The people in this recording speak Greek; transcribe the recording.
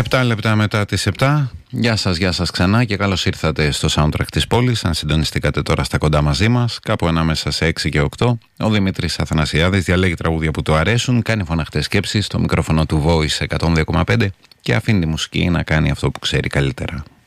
7 λεπτά μετά τις 7. Γεια σας ξανά και καλώς ήρθατε στο soundtrack της πόλης. Αν συντονιστήκατε τώρα στα κοντά μαζί μας, κάπου ανάμεσα σε 6 και 8, ο Δημήτρης Αθανασιάδης διαλέγει τραγούδια που του αρέσουν, κάνει φωναχτές σκέψεις στο μικρόφωνο του Voice 102,5 και αφήνει τη μουσική να κάνει αυτό που ξέρει καλύτερα.